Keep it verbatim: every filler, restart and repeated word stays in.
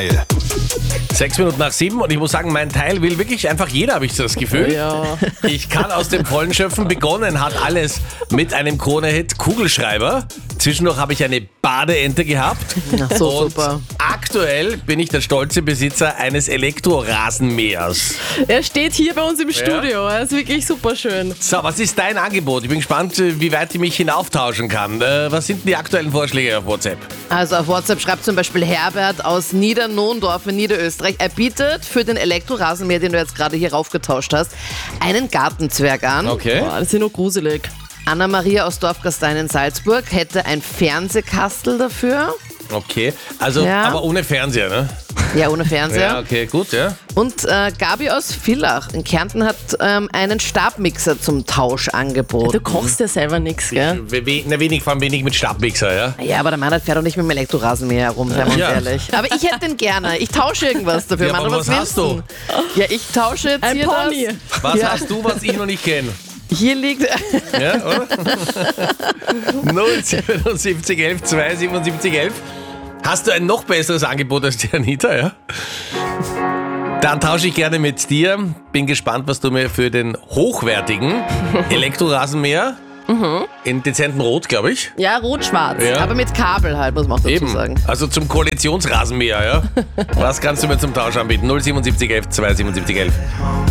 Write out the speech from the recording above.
Sechs Minuten nach sieben und ich muss sagen, mein Teil will wirklich einfach jeder, habe ich so das Gefühl. Ja. Ich kann aus dem Vollen schöpfen. Begonnen hat alles mit einem Krone-Hit Kugelschreiber. Zwischendurch habe ich eine Badeente gehabt. Ach so, und super. aktuell bin ich der stolze Besitzer eines Elektrorasenmähers. Er steht hier bei uns im Studio. Er ist wirklich super schön. So, was ist dein Angebot? Ich bin gespannt, wie weit ich mich hinauftauschen kann. Äh, Was sind denn die aktuellen Vorschläge auf WhatsApp? Also auf WhatsApp schreibt zum Beispiel Herbert aus Niedernohndorf in Niederösterreich. Er bietet für den Elektrorasenmäher, den du jetzt gerade hier raufgetauscht hast, einen Gartenzwerg an. Okay. Boah, das ist ja nur gruselig. Anna-Maria aus Dorfgastein in Salzburg hätte ein Fernsehkastel dafür. Okay, also Ja. aber ohne Fernseher, ne? Ja, ohne Fernseher. Ja, okay, gut, ja. Und äh, Gabi aus Villach in Kärnten hat ähm, einen Stabmixer zum Tausch angeboten. Du kochst ja selber nichts, gell? We we na, wenig, vor allem wenig mit Stabmixer, ja? Ja, aber der Mann fährt doch nicht mit dem Elektrorasenmäher herum, seien wir uns Ja. ehrlich. Aber ich hätte den gerne. Ich tausche irgendwas dafür. Ja, Mann, aber was was willst hast du? Ja, ich tausche jetzt Ein hier Pony. das. Was Ja. hast du, was ich noch nicht kenne? Hier liegt... Ja, oder? null siebenundsiebzig elf zweihundertsiebenundsiebzig elf. Hast du ein noch besseres Angebot als die Anita, ja? Dann tausche ich gerne mit dir. Bin gespannt, was du mir für den hochwertigen Elektrorasenmäher in dezentem Rot, glaube ich. Ja, rot-schwarz. Ja. Aber mit Kabel halt, muss man auch dazu Eben. sagen. Also zum Koalitionsrasenmäher, ja? Was kannst du mir zum Tausch anbieten? null siebenundsiebzig elf zweihundertsiebenundsiebzig elf.